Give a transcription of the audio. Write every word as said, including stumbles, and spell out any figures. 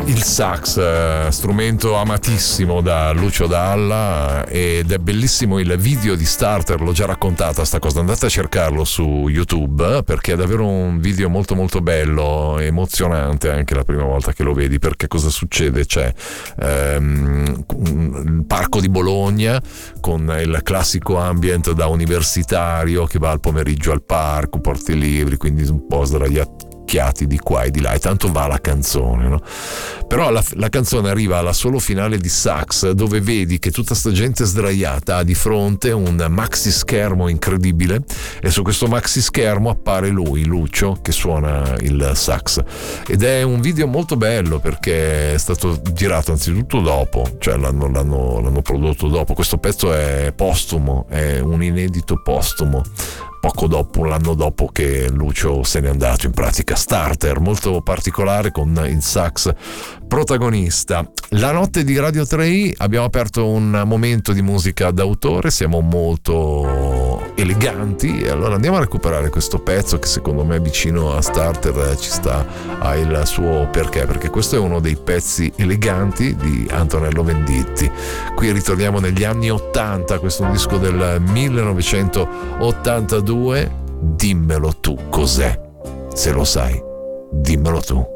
il sax, eh, strumento amatissimo da Lucio Dalla, ed è bellissimo il video di Starter, l'ho già raccontata sta cosa, andate a cercarlo su YouTube perché è davvero un video molto molto bello, emozionante anche la prima volta che lo vedi, perché cosa succede? C'è ehm, il parco di Bologna con il classico ambient da universitario che va al pomeriggio al parco, porti i libri, quindi un po' sdraiato di qua e di là, e tanto va la canzone, no? Però la, la canzone arriva alla solo finale di sax, dove vedi che tutta sta gente sdraiata ha di fronte un maxi schermo incredibile, e su questo maxi schermo appare lui, Lucio, che suona il sax, ed è un video molto bello perché è stato girato anzitutto dopo, cioè l'hanno, l'hanno, l'hanno prodotto dopo. Questo pezzo è postumo, è un inedito postumo, poco dopo, un anno dopo che Lucio se n'è andato. In pratica Starter, molto particolare con il sax protagonista. La notte di Radio tre i abbiamo aperto un momento di musica d'autore, siamo molto eleganti, e allora andiamo a recuperare questo pezzo che secondo me vicino a Starter ci sta, ha il suo perché, perché questo è uno dei pezzi eleganti di Antonello Venditti. Qui ritorniamo negli anni ottanta, questo è un disco del millenovecentottantadue. Dimmelo tu cos'è, se lo sai, dimmelo tu.